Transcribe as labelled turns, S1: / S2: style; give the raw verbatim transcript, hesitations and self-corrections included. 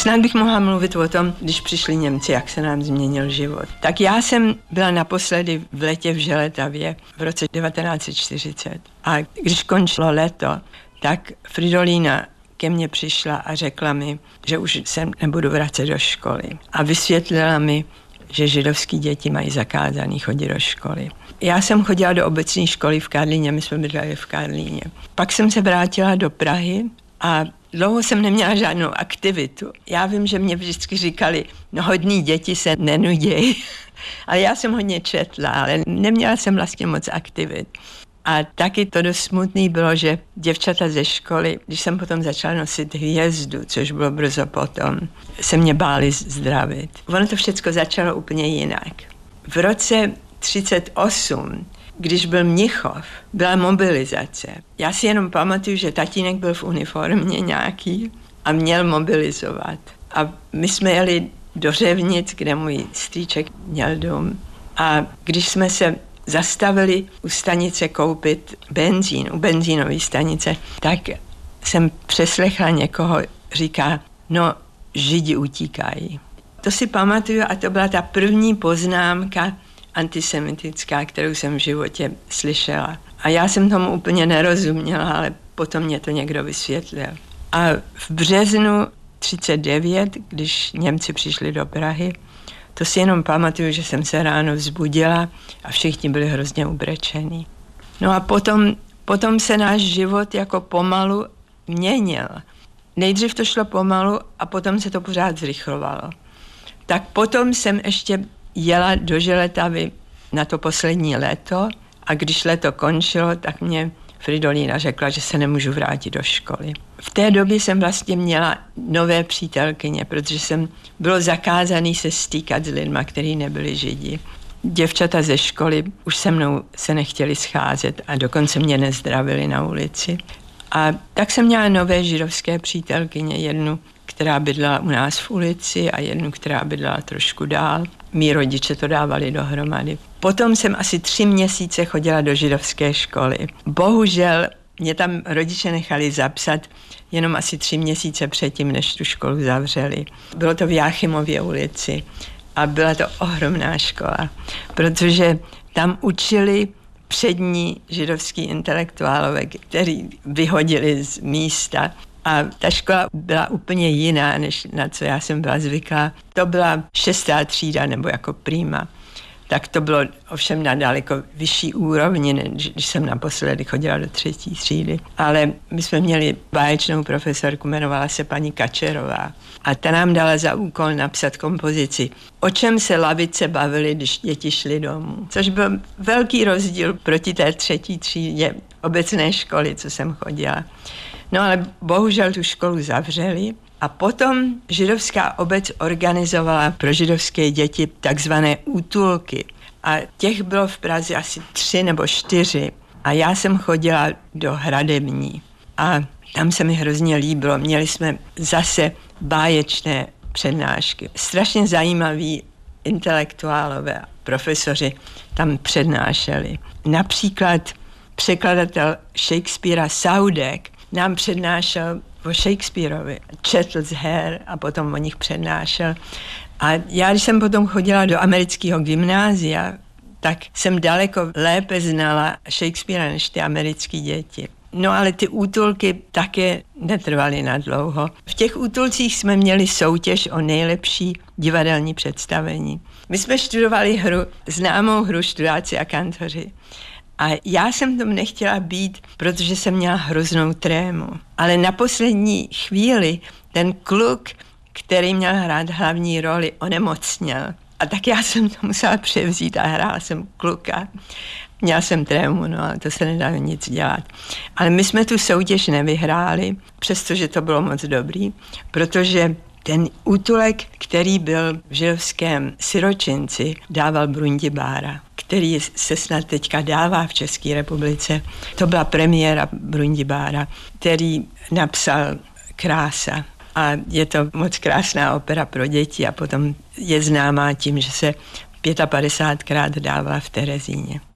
S1: Snad bych mohla mluvit o tom, když přišli Němci, jak se nám změnil život. Tak já jsem byla naposledy v létě v Želetavě v roce devatenáct set čtyřicet. A když končilo léto, tak Fridolína ke mně přišla a řekla mi, že už se nebudu vracet do školy. A vysvětlila mi, že židovský děti mají zakázaný chodit do školy. Já jsem chodila do obecní školy v Karlíně, my jsme bydleli v Karlíně. Pak jsem se vrátila do Prahy a dlouho jsem neměla žádnou aktivitu. Já vím, že mě vždycky říkali, no hodný děti se nenudějí. Ale já jsem hodně četla, ale neměla jsem vlastně moc aktivit. A taky to dost smutný bylo, že děvčata ze školy, když jsem potom začala nosit hvězdu, což bylo brzo potom, se mě báli zdravit. Ono to všechno začalo úplně jinak. V roce třicet osm, když byl Mnichov, byla mobilizace. Já si jenom pamatuju, že tatínek byl v uniformě nějaký a měl mobilizovat. A my jsme jeli do Řevnic, kde můj strýček měl dům. A když jsme se zastavili u stanice koupit benzín, u benzínové stanice, tak jsem přeslechla někoho, říká, no, Židi utíkají. To si pamatuju a to byla ta první poznámka antisemitická, kterou jsem v životě slyšela. A já jsem tomu úplně nerozuměla, ale potom mě to někdo vysvětlil. A v březnu třicet devět, když Němci přišli do Prahy, to si jenom pamatuju, že jsem se ráno vzbudila a všichni byli hrozně ubrečení. No a potom, potom se náš život jako pomalu měnil. Nejdřív to šlo pomalu a potom se to pořád zrychlovalo. Tak potom jsem ještě jela do Želetavy na to poslední léto a když léto končilo, tak mě Fridolína řekla, že se nemůžu vrátit do školy. V té době jsem vlastně měla nové přítelkyně, protože jsem bylo zakázaný se stýkat s lidma, kteří nebyli Židi. Děvčata ze školy už se mnou se nechtěli scházet a dokonce mě nezdravili na ulici. A tak jsem měla nové židovské přítelkyně, jednu, která bydlela u nás v ulici a jednu, která bydlela trošku dál. Mí rodiče to dávali dohromady. Potom jsem asi tři měsíce chodila do židovské školy. Bohužel mě tam rodiče nechali zapsat jenom asi tři měsíce předtím, než tu školu zavřeli. Bylo to v Jáchymově ulici a byla to ohromná škola, protože tam učili přední židovský intelektuálové, kteří vyhodili z místa. A ta škola byla úplně jiná, než na co já jsem byla zvyklá. To byla šestá třída, nebo jako prima. Tak to bylo ovšem na daleko vyšší úrovni, než když jsem naposledy chodila do třetí třídy. Ale my jsme měli báječnou profesorku, jmenovala se paní Kačerová. A ta nám dala za úkol napsat kompozici, o čem se lavice bavily, když děti šly domů. Což byl velký rozdíl proti té třetí třídě obecné školy, co jsem chodila. No ale bohužel tu školu zavřeli a potom židovská obec organizovala pro židovské děti takzvané útulky. A těch bylo v Praze asi tři nebo čtyři. A já jsem chodila do Hradební. A tam se mi hrozně líbilo. Měli jsme zase báječné přednášky. Strašně zajímaví intelektuálové a profesoři tam přednášeli. Například překladatel Shakespearea Saudek nám přednášel o Shakespeareovi. Četl z her a potom o nich přednášel. A já, když jsem potom chodila do amerického gymnázia, tak jsem daleko lépe znala Shakespearea než ty americké děti. No ale ty útulky také netrvaly na dlouho. V těch útulcích jsme měli soutěž o nejlepší divadelní představení. My jsme studovali hru, známou hru Študáci a kantoři. A já jsem tom nechtěla být, protože jsem měla hroznou trému. Ale na poslední chvíli ten kluk, který měl hrát hlavní roli, onemocněl. A tak já jsem to musela převzít a hrála jsem kluka. Měla jsem trému, no ale to se nedalo nic dělat. Ale my jsme tu soutěž nevyhráli, přestože to bylo moc dobrý, protože ten útulek, který byl v židovském Siročinci, dával Brundibára, který se snad teďka dává v České republice. To byla premiéra Brundibára, který napsal Krása. A je to moc krásná opera pro děti a potom je známá tím, že se padesát pětkrát dává v Terezíně.